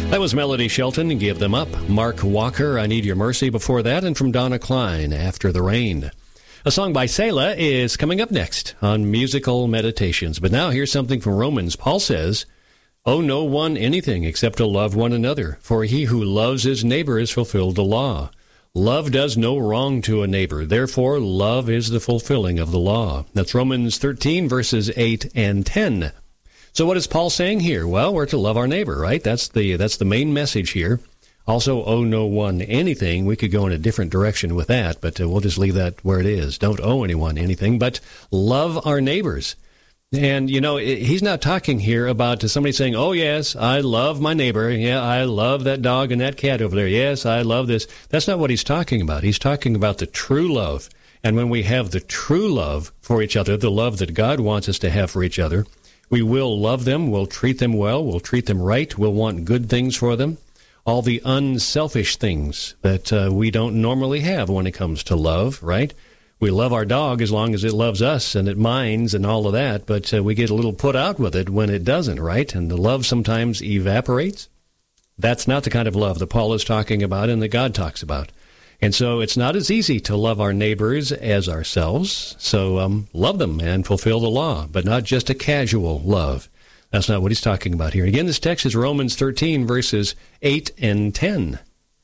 That was Melody Shelton, Give Them Up. Mark Walker, I Need Your Mercy before that, and from Donna Klein, After the Rain. A song by Selah is coming up next on Musical Meditations. But now here's something from Romans. Paul says, "Owe no one anything except to love one another, for he who loves his neighbor has fulfilled the law. Love does no wrong to a neighbor. Therefore, love is the fulfilling of the law." That's Romans 13, verses 8 and 10. So what is Paul saying here? Well, we're to love our neighbor, right? That's the main message here. Also, owe no one anything. We could go in a different direction with that, but we'll just leave that where it is. Don't owe anyone anything, but love our neighbors. And, you know, he's not talking here about somebody saying, oh, yes, I love my neighbor. Yeah, I love that dog and that cat over there. Yes, I love this. That's not what he's talking about. He's talking about the true love. And when we have the true love for each other, the love that God wants us to have for each other, we will love them, we'll treat them well, we'll treat them right, we'll want good things for them. All the unselfish things that we don't normally have when it comes to love, right? We love our dog as long as it loves us and it minds and all of that, but we get a little put out with it when it doesn't, right? And the love sometimes evaporates. That's not the kind of love that Paul is talking about and that God talks about. And so it's not as easy to love our neighbors as ourselves. So love them and fulfill the law, but not just a casual love. That's not what he's talking about here. Again, this text is Romans 13, verses 8 and 10.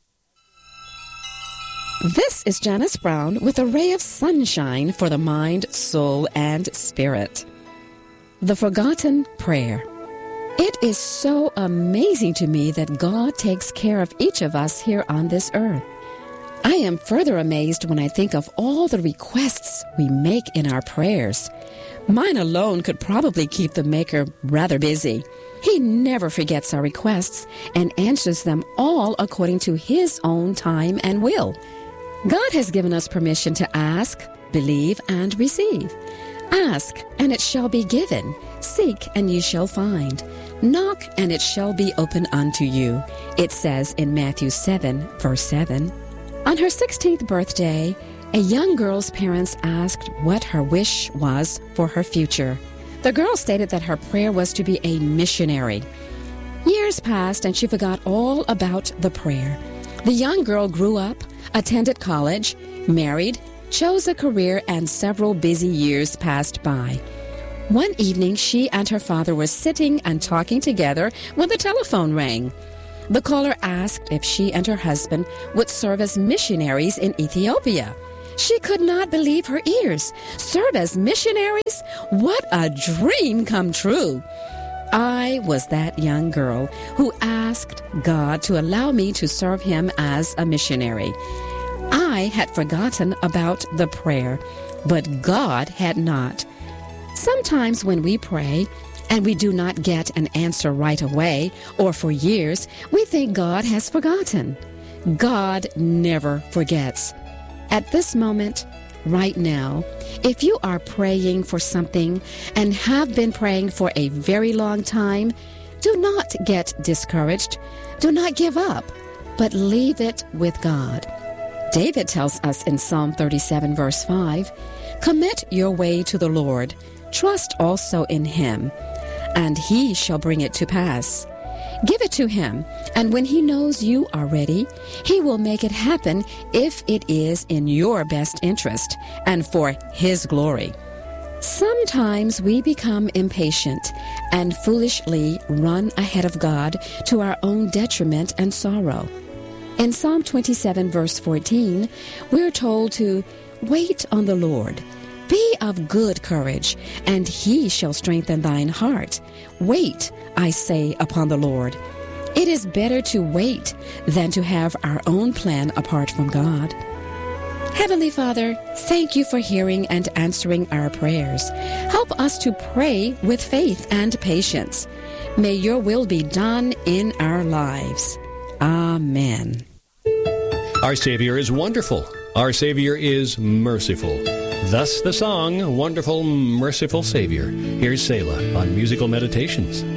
This is Janice Brown with a ray of sunshine for the mind, soul, and spirit. The Forgotten Prayer. It is so amazing to me that God takes care of each of us here on this earth. I am further amazed when I think of all the requests we make in our prayers. Mine alone could probably keep the Maker rather busy. He never forgets our requests and answers them all according to His own time and will. God has given us permission to ask, believe, and receive. Ask, and it shall be given. Seek, and ye shall find. Knock, and it shall be opened unto you. It says in Matthew 7, verse 7. On her 16th birthday, a young girl's parents asked what her wish was for her future. The girl stated that her prayer was to be a missionary. Years passed and she forgot all about the prayer. The young girl grew up, attended college, married, chose a career, and several busy years passed by. One evening, she and her father were sitting and talking together when the telephone rang. The caller asked if she and her husband would serve as missionaries in Ethiopia. She could not believe her ears. Serve as missionaries? What a dream come true! I was that young girl who asked God to allow me to serve Him as a missionary. I had forgotten about the prayer, but God had not. Sometimes when we pray, and we do not get an answer right away or for years, we think God has forgotten. God never forgets. At this moment, right now, if you are praying for something and have been praying for a very long time, do not get discouraged. Do not give up, but leave it with God. David tells us in Psalm 37, verse 5, "Commit your way to the Lord. Trust also in Him, and He shall bring it to pass. Give it to Him, and when He knows you are ready, He will make it happen if it is in your best interest and for His glory." Sometimes we become impatient and foolishly run ahead of God to our own detriment and sorrow. In Psalm 27, verse 14, we're told to wait on the Lord. Be of good courage, and He shall strengthen thine heart. Wait, I say, upon the Lord. It is better to wait than to have our own plan apart from God. Heavenly Father, thank you for hearing and answering our prayers. Help us to pray with faith and patience. May your will be done in our lives. Amen. Our Savior is wonderful. Our Savior is merciful. Thus the song, Wonderful, Merciful Savior. Here's Selah on Musical Meditations.